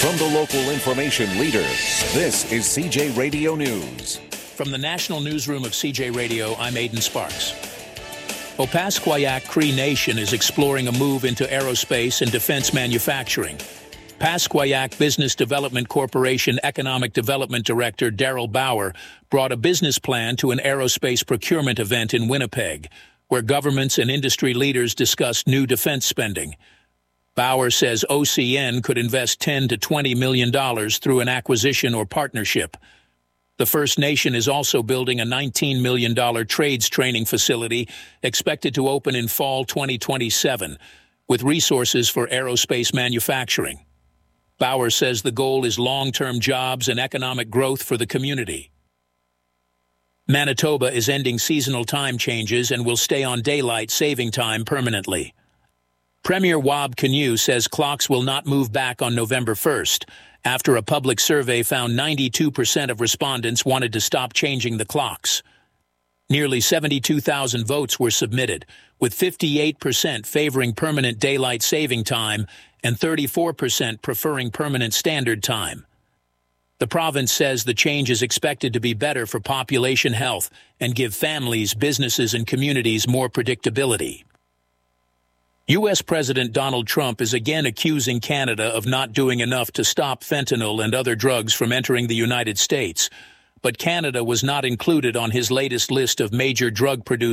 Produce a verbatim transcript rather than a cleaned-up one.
From the local information leader, this is C J Radio News. From the National Newsroom of C J Radio, I'm Aidan Sparks. Opaskwayak Cree Nation is exploring a move into aerospace and defense manufacturing. Opaskwayak Business Development Corporation Economic Development Director Daryl Bauer brought a business plan to an aerospace procurement event in Winnipeg, where governments and industry leaders discussed new defense spending. Bauer says O C N could invest ten to twenty million dollars through an acquisition or partnership. The First Nation is also building a nineteen million dollars trades training facility expected to open in fall twenty twenty-seven, with resources for aerospace manufacturing. Bauer says the goal is long-term jobs and economic growth for the community. Manitoba is ending seasonal time changes and will stay on daylight saving time permanently. Premier Wab Kinew says clocks will not move back on November first, after a public survey found ninety-two percent of respondents wanted to stop changing the clocks. Nearly seventy-two thousand votes were submitted, with fifty-eight percent favoring permanent daylight saving time and thirty-four percent preferring permanent standard time. The province says the change is expected to be better for population health and give families, businesses, and communities more predictability. U S President Donald Trump is again accusing Canada of not doing enough to stop fentanyl and other drugs from entering the United States, but Canada was not included on his latest list of major drug producers.